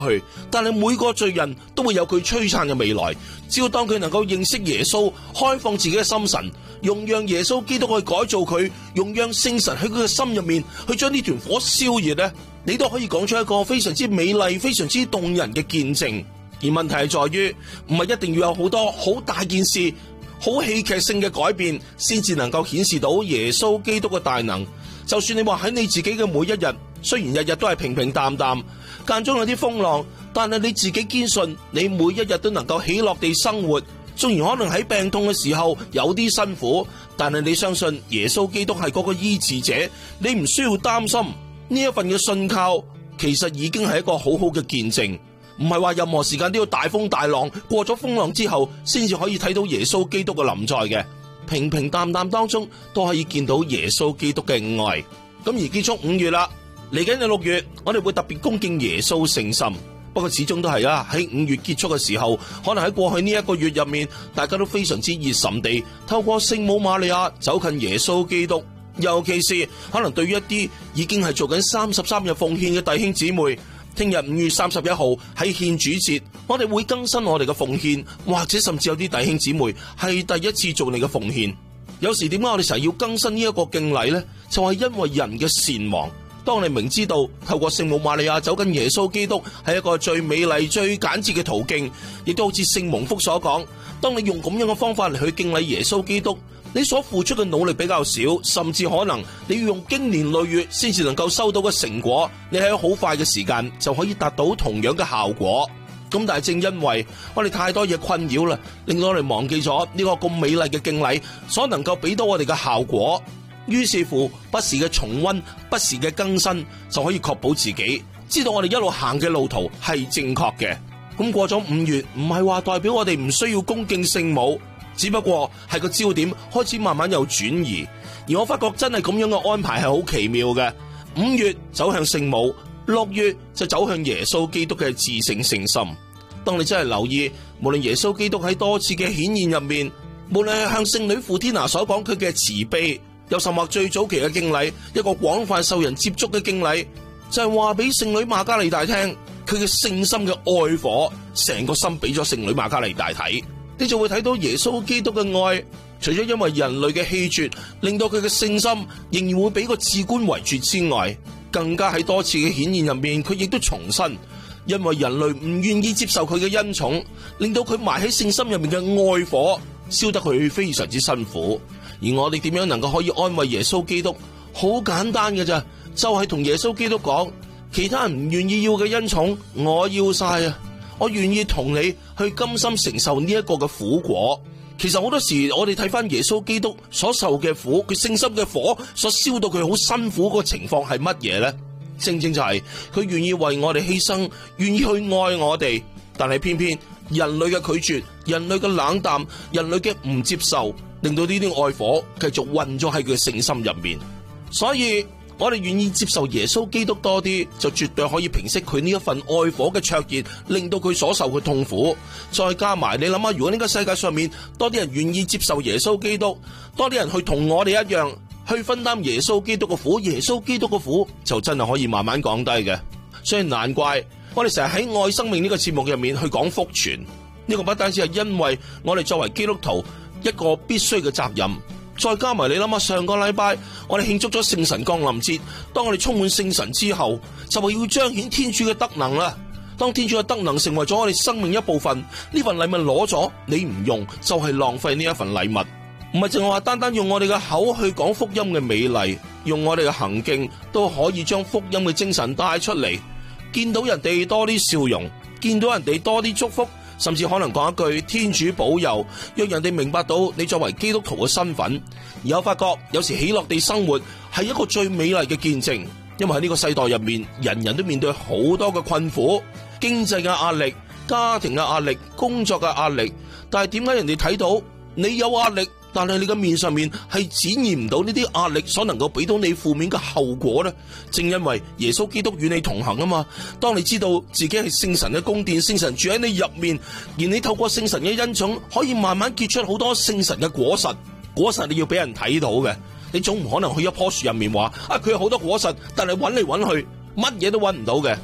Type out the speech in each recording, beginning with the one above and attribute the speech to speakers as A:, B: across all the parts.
A: 去，但係每個罪人都會有佢璀璨嘅未來。只要當佢能夠認識耶穌，開放自己嘅心神，用讓耶穌基督去改造佢，用讓聖神喺佢嘅心入面去將呢團火燒熱呢，你都可以講出一個非常之美麗、非常之動人嘅見證。而問題係在於，唔係一定要有好多好大件事、好戲劇性嘅改變，先至能夠顯示到耶穌基督嘅大能。就算你話喺你自己嘅每一日，雖然日日都係平平淡淡，間中有啲風浪，但係你自己堅信，你每一日都能夠喜樂地生活。縱然可能喺病痛嘅時候有啲辛苦，但係你相信耶穌基督係嗰個醫治者，你唔需要擔心。呢一份嘅信靠，其實已經係一個好好嘅見證。唔係話任何時間都要大風大浪，過咗風浪之後先至可以睇到耶穌基督嘅臨在嘅。平平淡淡當中都可以見到耶穌基督嘅愛。咁而結束5月啦，嚟緊嘅6月，我哋會特別恭敬耶穌聖心。不過始終都係啦，喺5月結束嘅時候，可能喺過去呢一個月入面，大家都非常之熱忱地透過聖母瑪利亞走近耶穌基督。尤其是可能對於一啲已經係做緊33日奉獻嘅弟兄姊妹，聽日5月31號喺獻主節，我哋會更新我哋嘅奉獻，或者甚至有啲弟兄姊妹係第一次做你嘅奉獻。有時點解我哋成日要更新呢一個敬禮呢？就係因為人嘅善忘。當你明知道透過聖母瑪利亞走近耶穌基督係一個最美麗、最簡潔嘅途徑，亦都好似聖蒙福所講，當你用咁樣嘅方法嚟去敬禮耶穌基督，你所付出嘅努力比較少，甚至可能你要用經年累月先至能夠收到嘅成果，你喺好快嘅時間就可以達到同樣嘅效果。咁但係正因為我哋太多嘢困擾啦，令到我哋忘記咗呢個咁美麗嘅敬禮所能夠俾到我哋嘅效果。於是乎，不時嘅重溫，不時嘅更新，就可以確保自己知道我哋一路行嘅路途係正確嘅。咁過咗5月，唔係話代表我哋唔需要恭敬聖母，只不過係個焦點開始慢慢有轉移。而我發覺真係咁樣嘅安排係好奇妙嘅。5月走向聖母，6月就走向耶穌基督嘅至聖聖心。當你真係留意，無論耶穌基督喺多次嘅顯現入面，無論係向聖女傅天娜所講佢嘅慈悲，又甚或最早期嘅敬禮，一個廣泛受人接觸嘅敬禮，就係話俾聖女瑪加利大聽，佢嘅聖心嘅愛火，成個心俾咗聖女瑪加利大睇，你就會睇到耶穌基督嘅愛，除咗因為人類嘅棄絕，令到佢嘅聖心仍然會俾個至觀圍住之外，更加喺多次嘅顯現入面，佢亦都重申，因為人類唔願意接受佢嘅恩寵，令到佢埋喺聖心入面嘅愛火燒得佢非常之辛苦。而我哋點樣能夠可以安慰耶穌基督？好簡單嘅咋，就係同耶穌基督講，其他人唔願意要嘅恩寵，我要晒啊！我願意同你去甘心承受呢一個嘅苦果。其實好多時我哋睇翻耶穌基督所受嘅苦，佢聖心嘅火所燒到佢好辛苦個情況係乜嘢呢？正正就係佢願意為我哋犧牲，願意去愛我哋，但係偏偏人類嘅拒絕，人類嘅冷淡，人類嘅唔接受，令到呢啲愛火繼續混咗喺佢嘅聖心入面。所以我哋願意接受耶穌基督多啲，就絕對可以平息佢呢一份愛火嘅灼熱，令到佢所受嘅痛苦。再加埋你諗下，如果呢個世界上面多啲人願意接受耶穌基督，多啲人去同我哋一樣去分擔耶穌基督嘅苦，耶穌基督嘅苦就真係可以慢慢降低嘅。所以難怪我哋成日喺愛生命呢個節目入面去講福傳，呢個不單止係因為我哋作為基督徒一個必須嘅責任，再加埋你諗下，上個禮拜我哋慶祝咗聖神降臨節，當我哋充滿聖神之後，就係要彰顯天主嘅德能啦。當天主嘅德能成為咗我哋生命一部分，呢份禮物攞咗你唔用，就係浪費呢一份禮物。唔係淨係話單單用我哋嘅口去講福音嘅美麗，用我哋嘅行徑都可以將福音嘅精神帶出嚟。見到人哋多啲笑容，見到人哋多啲祝福，甚至可能講一句天主保佑，讓人哋明白到你作為基督徒嘅身份。而我發覺有時喜樂地生活係一個最美麗嘅見證，因為喺呢個世代入面，人人都面對好多嘅困苦，經濟嘅壓力、家庭嘅壓力、工作嘅壓力，但係點解人哋睇到你有壓力，但係你嘅面上面係展現唔到呢啲壓力所能夠俾到你負面嘅後果呢？正因為耶穌基督與你同行啊嘛。當你知道自己係聖神嘅宮殿，聖神住喺你入面，而你透過聖神嘅恩寵，可以慢慢結出好多聖神嘅果實。果實你要俾人睇到嘅，你總唔可能去一棵樹入面話啊，佢有好多果實，但係揾嚟揾去乜嘢都揾唔到嘅。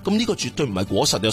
A: 咁呢個絕對唔係果實嘅